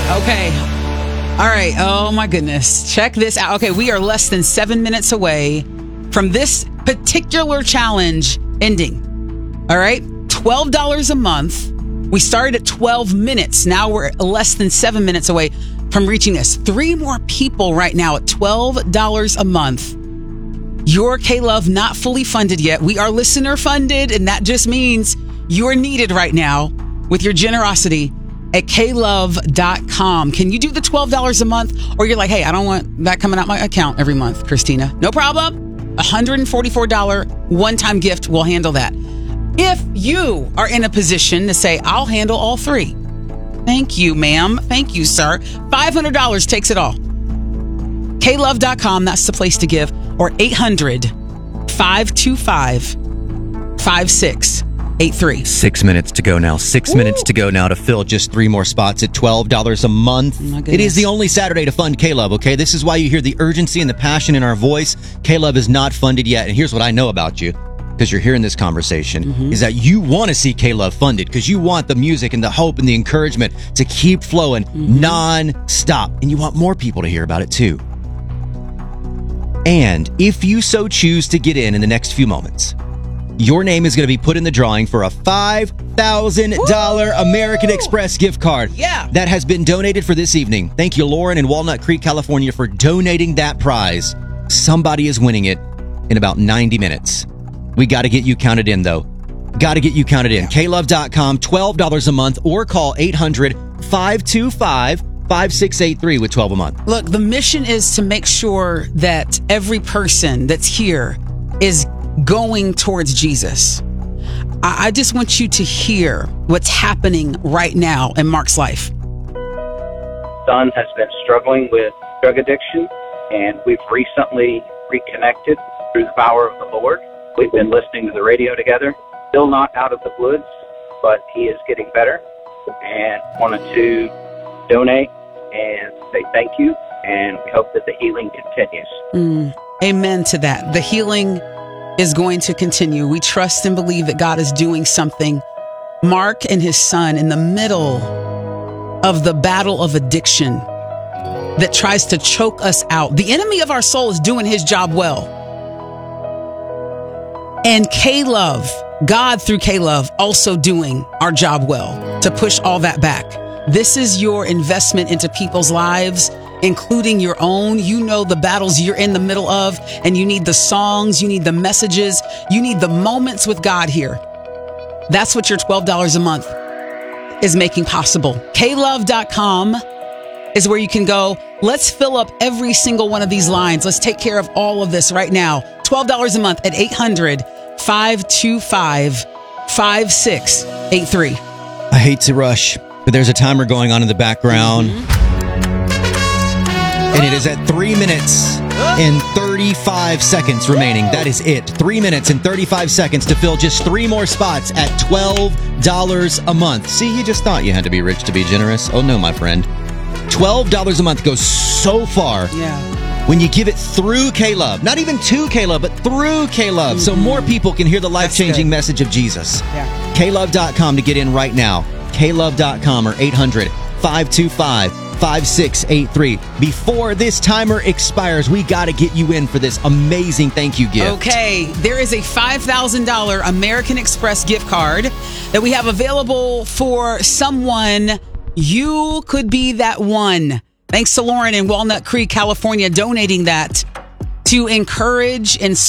Okay. All right. Oh, my goodness. Check this out. Okay, we are less than 7 minutes away from this particular challenge ending. All right? $12 a month. We started at 12 minutes. Now we're less than 7 minutes away from reaching this. 3 more people right now at $12 a month. Your K-Love not fully funded yet. We are listener funded, and that just means you're needed right now with your generosity at klove.com. Can you do the $12 a month? Or you're like, hey, I don't want that coming out my account every month, Christina. No problem. $144 one-time gift will handle that. If you are in a position to say, I'll handle all 3. Thank you, ma'am. Thank you, sir. $500 takes it all. klove.com, that's the place to give. Or 800-525-5683. 6 minutes to go now. 6 minutes to go now to fill just 3 more spots at $12 a month. It is the only Saturday to fund K-Love, okay? This is why you hear the urgency and the passion in our voice. K-Love is not funded yet. And here's what I know about you, because you're hearing this conversation, is that you want to see K-Love funded because you want the music and the hope and the encouragement to keep flowing non-stop. And you want more people to hear about it too. And if you so choose to get in the next few moments, your name is going to be put in the drawing for a $5,000 American Express gift card that has been donated for this evening. Thank you, Lauren in Walnut Creek, California, for donating that prize. Somebody is winning it in about 90 minutes. We got to get you counted in, though. Got to get you counted in. klove.com, $12 a month, or call 800-525-5683 with 12 a month. Look, the mission is to make sure that every person that's here is going towards Jesus. I just want you to hear what's happening right now in Mark's life. Son has been struggling with drug addiction, and we've recently reconnected through the power of the Lord. We've been listening to the radio together. Still not out of the woods, but he is getting better, and wanted to donate and say thank you, and we hope that the healing continues. Amen to that. The healing is going to continue. We trust and believe that God is doing something. Mark and his son, in the middle of the battle of addiction that tries to choke us out, the enemy of our soul is doing his job well. And K-Love, God through K-Love, also doing our job well to push all that back. This is your investment into people's lives, including your own. You know the battles you're in the middle of, and you need the songs, you need the messages, you need the moments with God here. That's what your $12 a month is making possible. klove.com is where you can go. Let's fill up every single one of these lines. Let's take care of all of this right now. $12 a month at 800-525-5683. I hate to rush, but there's a timer going on in the background. And it is at 3 minutes and 35 seconds remaining. That is it. 3 minutes and 35 seconds to fill just 3 more spots at $12 a month. See, you just thought you had to be rich to be generous. Oh, no, my friend. $12 a month goes so far when you give it through K-Love. Not even to K-Love, but through K-Love. So more people can hear the life-changing message of Jesus. klove.com to get in right now. klove.com or 800-525-5683. Before this timer expires, we got to get you in for this amazing thank you gift. Okay, there is a $5,000 American Express gift card that we have available for someone. You could be that one. Thanks to Lauren in Walnut Creek, California, donating that to encourage and